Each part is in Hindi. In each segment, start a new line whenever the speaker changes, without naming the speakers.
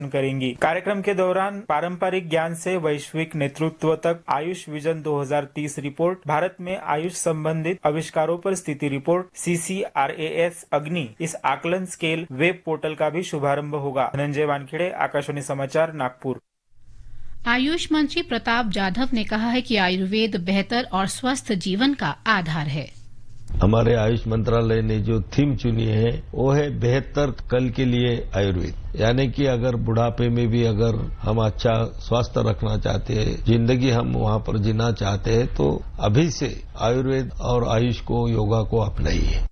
करेंगी। कार्यक्रम के दौरान पारंपरिक ज्ञान से वैश्विक नेतृत्व तक आयुष विजन 2030 रिपोर्ट, भारत में आयुष संबंधित आविष्कारों पर स्थिति रिपोर्ट, CCRAS अग्नि इस आकलन स्केल वेब पोर्टल का भी शुभारंभ होगा। धनंजय वानखेड़े, आकाशवाणी समाचार, नागपुर।
आयुष मंत्री प्रताप जाधव ने कहा है कि आयुर्वेद बेहतर और स्वस्थ जीवन का आधार है।
हमारे आयुष मंत्रालय ने जो थीम चुनी है वो है बेहतर कल के लिए आयुर्वेद, यानी कि अगर बुढ़ापे में भी अगर हम अच्छा स्वास्थ्य रखना चाहते हैं, जिंदगी हम वहां पर जीना चाहते हैं, तो अभी से आयुर्वेद और आयुष को, योगा को अपनाइए।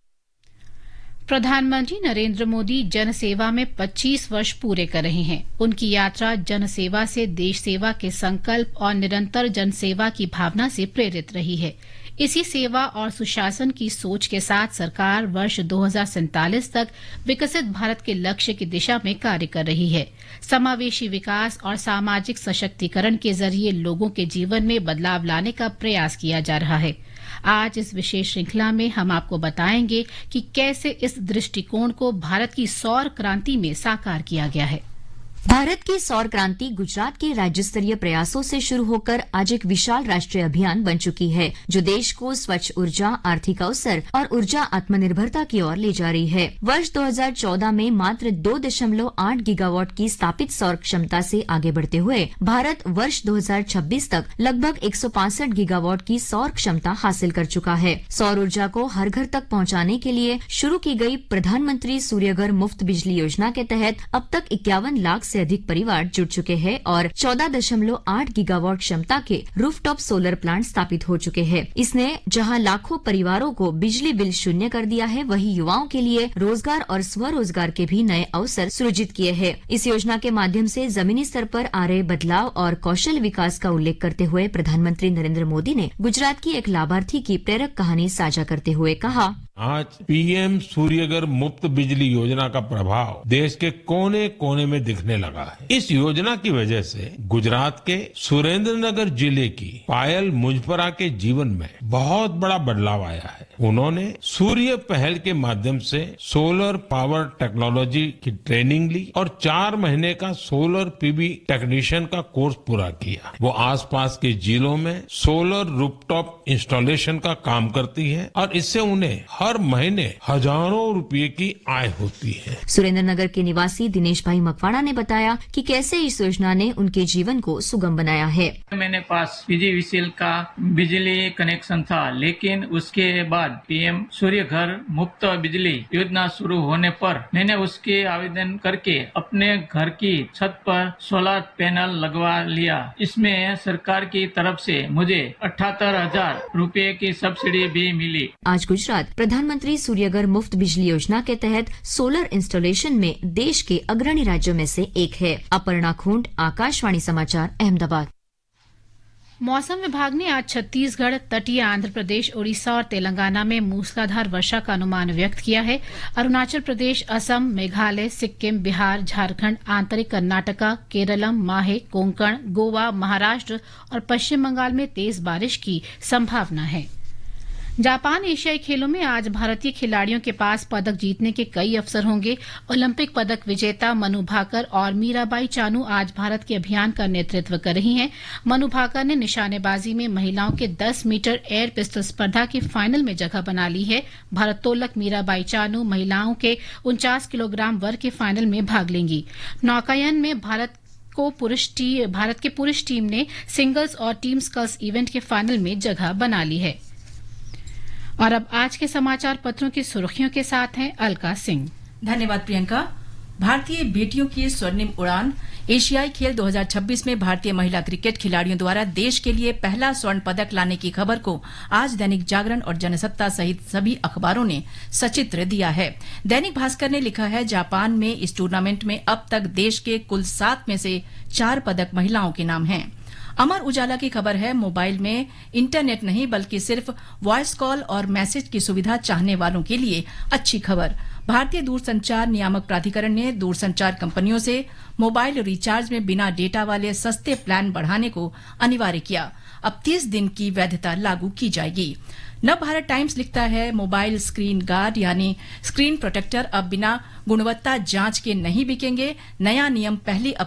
प्रधानमंत्री नरेंद्र मोदी जन सेवा में 25 वर्ष पूरे कर रहे हैं। उनकी यात्रा जन सेवा से देश सेवा के संकल्प और निरंतर जन सेवा की भावना से प्रेरित रही है। इसी सेवा और सुशासन की सोच के साथ सरकार वर्ष 2047 तक विकसित भारत के लक्ष्य की दिशा में कार्य कर रही है। समावेशी विकास और सामाजिक सशक्तिकरण के जरिए लोगों के जीवन में बदलाव लाने का प्रयास किया जा रहा है। आज इस विशेष श्रृंखला में हम आपको बताएंगे कि कैसे इस दृष्टिकोण को भारत की सौर क्रांति में साकार किया गया है।
भारत की सौर क्रांति गुजरात के राज्य स्तरीय प्रयासों से शुरू होकर आज एक विशाल राष्ट्रीय अभियान बन चुकी है, जो देश को स्वच्छ ऊर्जा, आर्थिक अवसर और ऊर्जा आत्मनिर्भरता की ओर ले जा रही है। वर्ष 2014 में मात्र 2.8 गीगावाट की स्थापित सौर क्षमता से आगे बढ़ते हुए भारत वर्ष 2026 तक लगभग 165 गीगावाट की सौर क्षमता हासिल कर चुका है। सौर ऊर्जा को हर घर तक पहुंचाने के लिए शुरू की गई प्रधानमंत्री सूर्यघर मुफ्त बिजली योजना के तहत अब तक 51 लाख से अधिक परिवार जुड़ चुके हैं और 14.8 गीगावाट क्षमता के रूफटॉप सोलर प्लांट स्थापित हो चुके हैं। इसने जहां लाखों परिवारों को बिजली बिल शून्य कर दिया है, वहीं युवाओं के लिए रोजगार और स्वरोजगार के भी नए अवसर सृजित किए हैं। इस योजना के माध्यम से जमीनी स्तर पर आ रहे बदलाव और कौशल विकास का उल्लेख करते हुए प्रधानमंत्री नरेंद्र मोदी ने गुजरात की एक लाभार्थी की प्रेरक कहानी साझा करते हुए कहा,
आज पीएम सूर्यघर मुफ्त बिजली योजना का प्रभाव देश के कोने कोने में दिखने लगा है। इस योजना की वजह से गुजरात के सुरेंद्रनगर जिले की पायल मुजपरा के जीवन में बहुत बड़ा बदलाव आया है। उन्होंने सूर्य पहल के माध्यम से सोलर पावर टेक्नोलॉजी की ट्रेनिंग ली और 4 महीने का सोलर पीवी टेक्नीशियन का कोर्स पूरा किया। वो आसपास के जिलों में सोलर रूफटॉप इंस्टॉलेशन का काम करती है और इससे उन्हें हर महीने हजारों रुपए की आय होती है।
सुरेंद्रनगर के निवासी दिनेश भाई मकवाड़ा ने बताया कि कैसे इस योजना ने उनके जीवन को सुगम बनाया है।
मेरे पास PGVCL का बिजली कनेक्शन था, लेकिन उसके बाद पीएम सूर्य घर मुफ्त बिजली योजना शुरू होने पर मैंने उसके आवेदन करके अपने घर की छत पर सोलर पैनल लगवा लिया। इसमें सरकार की तरफ से मुझे 78,000 रुपए की सब्सिडी भी मिली।
आज गुजरात प्रधानमंत्री सूर्यघर मुफ्त बिजली योजना के तहत सोलर इंस्टॉलेशन में देश के अग्रणी राज्यों में से एक है। अपर्णा खूंट, आकाशवाणी समाचार, अहमदाबाद।
मौसम विभाग ने आज छत्तीसगढ़, तटीय आंध्र प्रदेश, ओडिशा और तेलंगाना में मूसलाधार वर्षा का अनुमान व्यक्त किया है। अरुणाचल प्रदेश, असम, मेघालय, सिक्किम, बिहार, झारखंड, आंतरिक कर्नाटका, केरलम, माहे, कोंकण, गोवा, महाराष्ट्र और पश्चिम बंगाल में तेज बारिश की संभावना है। जापान एशियाई खेलों में आज भारतीय खिलाड़ियों के पास पदक जीतने के कई अवसर होंगे। ओलंपिक पदक विजेता मनु भाकर और मीराबाई चानू आज भारत के अभियान का नेतृत्व कर रही हैं। मनु भाकर ने निशानेबाजी में महिलाओं के 10 मीटर एयर पिस्टल स्पर्धा के फाइनल में जगह बना ली है। भारोत्तोलक मीराबाई चानू महिलाओं के 49 किलोग्राम वर्ग के फाइनल में भाग लेंगी। नौकायन में भारत के पुरुष टीम ने सिंगल्स और टीम स्कल्स इवेंट के फाइनल में जगह बना ली है। और अब आज के समाचार पत्रों की सुर्खियों के साथ हैं अलका सिंह।
धन्यवाद प्रियंका। भारतीय बेटियों की स्वर्णिम उड़ान। एशियाई खेल 2026 में भारतीय महिला क्रिकेट खिलाड़ियों द्वारा देश के लिए पहला स्वर्ण पदक लाने की खबर को आज दैनिक जागरण और जनसत्ता सहित सभी अखबारों ने सचित्र दिया है। दैनिक भास्कर ने लिखा है, जापान में इस टूर्नामेंट में अब तक देश के कुल 7 में से 4 पदक महिलाओं के नाम हैं। अमर उजाला की खबर है, मोबाइल में इंटरनेट नहीं बल्कि सिर्फ वॉइस कॉल और मैसेज की सुविधा चाहने वालों के लिए अच्छी खबर। भारतीय दूरसंचार नियामक प्राधिकरण ने दूरसंचार कंपनियों से मोबाइल रिचार्ज में बिना डेटा वाले सस्ते प्लान बढ़ाने को अनिवार्य किया। अब 30 दिन की वैधता लागू की जाएगी। नव भारत टाइम्स लिखता है मोबाइल स्क्रीन गार्ड यानी स्क्रीन प्रोटेक्टर अब बिना गुणवत्ता जांच के नहीं बिकेंगे। नया नियम 1